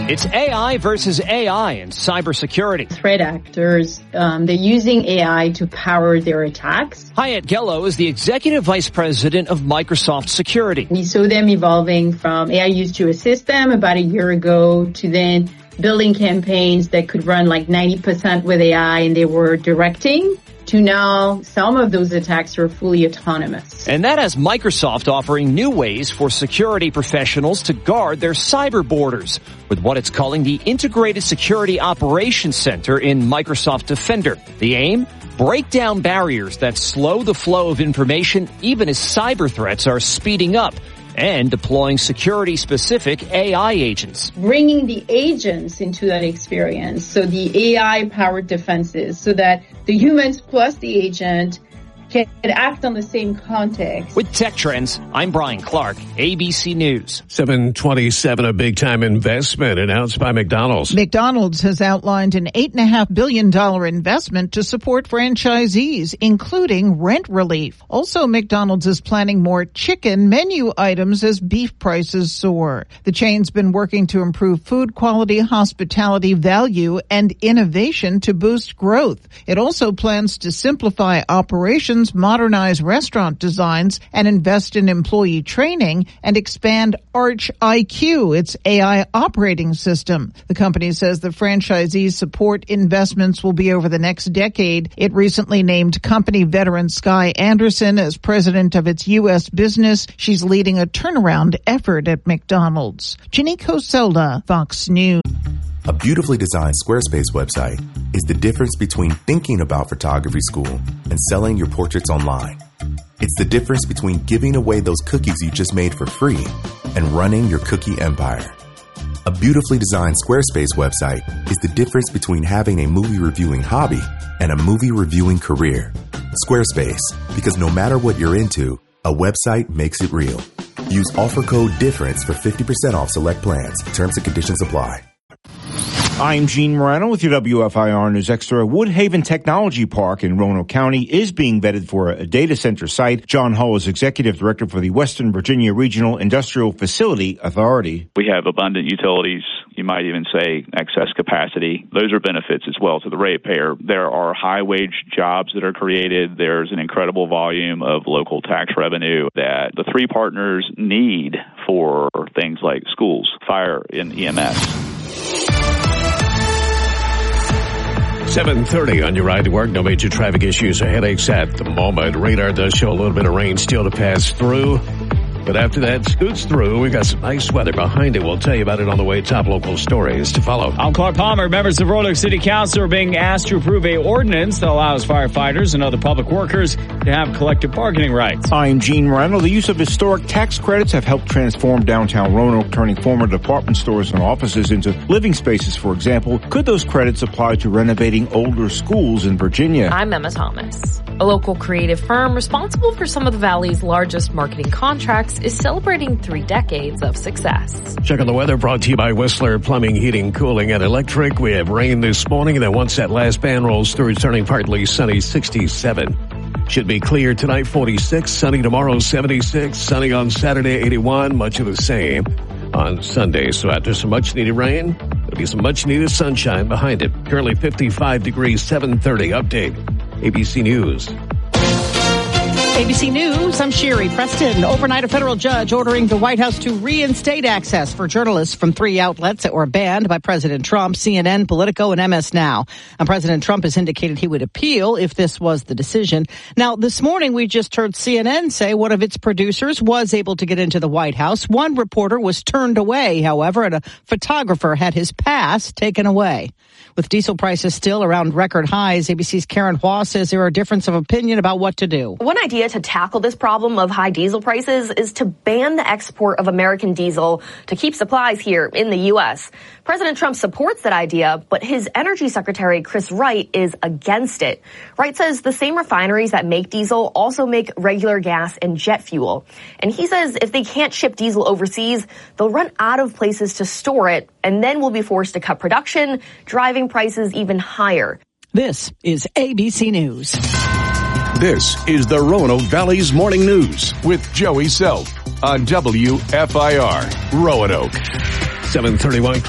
It's AI versus AI in cybersecurity. Threat actors, they're using AI to power their attacks. Hyatt Gello is the Executive Vice President of Microsoft Security. We saw them evolving from AI used to assist them about a year ago to then building campaigns that could run like 90% with AI and they were directing, to now some of those attacks are fully autonomous. And that has Microsoft offering new ways for security professionals to guard their cyber borders with what it's calling the Integrated Security Operations Center in Microsoft Defender. The aim? Break down barriers that slow the flow of information even as cyber threats are speeding up, and deploying security-specific AI agents. Bringing the agents into that experience, so the AI-powered defenses, so that the humans plus the agent can act on the same context. With Tech Trends, I'm Brian Clark, ABC News. 727, a big-time investment announced by McDonald's. McDonald's has outlined an $8.5 billion investment to support franchisees, including rent relief. Also, McDonald's is planning more chicken menu items as beef prices soar. The chain's been working to improve food quality, hospitality, value, and innovation to boost growth. It also plans to simplify operations, modernize restaurant designs, and invest in employee training and expand Arch IQ, its AI operating system. The company says the franchisees' support investments will be over the next decade. It recently named company veteran Skye Anderson as president of its U.S. business. She's leading a turnaround effort at McDonald's. Ginny Cosola, Fox News. A beautifully designed Squarespace website is the difference between thinking about photography school and selling your portraits online. It's the difference between giving away those cookies you just made for free and running your cookie empire. A beautifully designed Squarespace website is the difference between having a movie reviewing hobby and a movie reviewing career. Squarespace, because no matter what you're into, a website makes it real. Use offer code DIFFERENCE for 50% off select plans. Terms and conditions apply. I'm Gene Morano with your WFIR News Extra. Woodhaven Technology Park in Roanoke County is being vetted for a data center site. John Hull is Executive Director for the Western Virginia Regional Industrial Facility Authority. We have abundant utilities. You might even say excess capacity. Those are benefits as well to the ratepayer. There are high-wage jobs that are created. There's an incredible volume of local tax revenue that the three partners need for things like schools, fire, and EMS. 7:30 on your ride to work. No major traffic issues or headaches at the moment. Radar does show a little bit of rain still to pass through, but after that scoots through. We got some nice weather behind it. We'll tell you about it on the way. Top local stories to follow. I'm Clark Palmer. Members of Roanoke City Council are being asked to approve a ordinance that allows firefighters and other public workers to have collective bargaining rights. I'm Gene Morano. The use of historic tax credits have helped transform downtown Roanoke, turning former department stores and offices into living spaces, for example. Could those credits apply to renovating older schools in Virginia? I'm Emma Thomas. A local creative firm responsible for some of the Valley's largest marketing contracts is celebrating 3 decades of success. Check on the weather brought to you by Whistler Plumbing, Heating, Cooling, and Electric. We have rain this morning, and then once that last band rolls through, it's turning partly sunny, 67. Should be clear tonight, 46. Sunny tomorrow, 76. Sunny on Saturday, 81. Much of the same on Sunday. So after some much-needed rain, there'll be some much-needed sunshine behind it. Currently 55 degrees, 7:30. Update, ABC News. ABC News, I'm Sherry Preston. Overnight, a federal judge ordering the White House to reinstate access for journalists from 3 outlets that were banned by President Trump, CNN, Politico, and MS Now. And President Trump has indicated he would appeal if this was the decision. Now, this morning, we just heard CNN say one of its producers was able to get into the White House. One reporter was turned away, however, and a photographer had his pass taken away. With diesel prices still around record highs, ABC's Karen Hua says there are a difference of opinion about what to do. One idea to tackle this problem of high diesel prices is to ban the export of American diesel to keep supplies here in the U.S. President Trump supports that idea, but his Energy Secretary, Chris Wright, is against it. Wright says the same refineries that make diesel also make regular gas and jet fuel. And he says if they can't ship diesel overseas, they'll run out of places to store it, and then we'll be forced to cut production, driving prices even higher. This is ABC News. This is the Roanoke Valley's Morning News with Joey Self on WFIR Roanoke. 7:31.